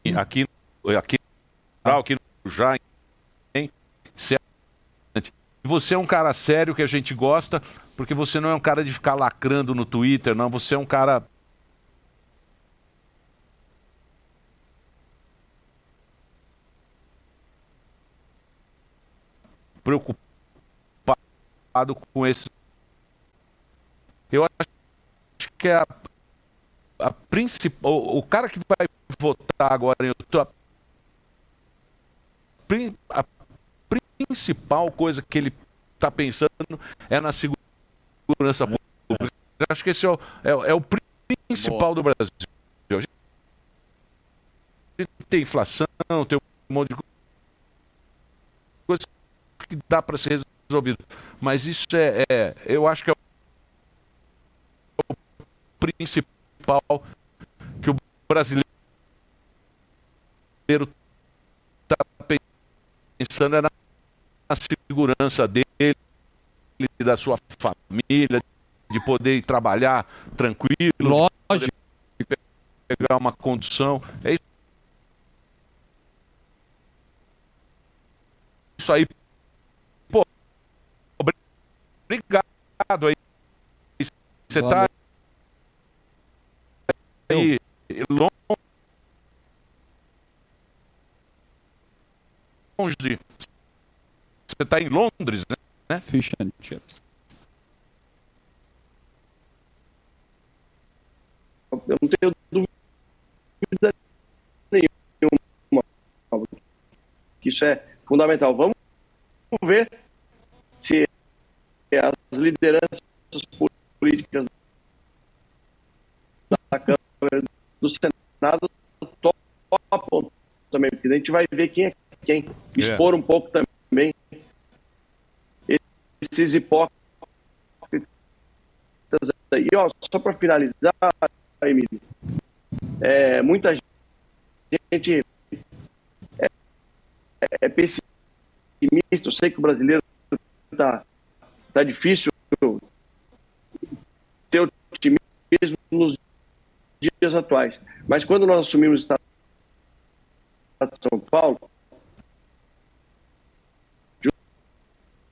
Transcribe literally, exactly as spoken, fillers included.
aqui, aqui, aqui no Já, hein? Você é um cara sério que a gente gosta, porque você não é um cara de ficar lacrando no Twitter, não. Você é um cara preocupado com esse. Eu acho que é a, a principal. O, o cara que vai votar agora em outubro, a, a principal coisa que ele está pensando é na segurança pública. Eu acho que esse é o, é, é o principal do Brasil. A gente tem inflação, tem um monte de coisa que dá para ser resolvido. Mas isso é, é, eu acho que é o principal que o brasileiro está pensando é na segurança dele, da sua família, de poder ir trabalhar tranquilo, lógico, de pegar uma condução. É isso aí. Pô, obrigado aí. Você está aí longe de... Você está em Londres, né? Fish and chips. Eu não tenho dúvida nenhuma que isso é fundamental. Vamos ver se as lideranças políticas da Câmara do Senado topam também, porque a gente vai ver quem é quem. Expor um pouco também esses hipócritas aí. Ó, só para finalizar, Emílio, é, muita gente é, é pessimista. Eu sei que o brasileiro está tá difícil ter otimismo nos dias atuais. Mas quando nós assumimos o Estado de São Paulo,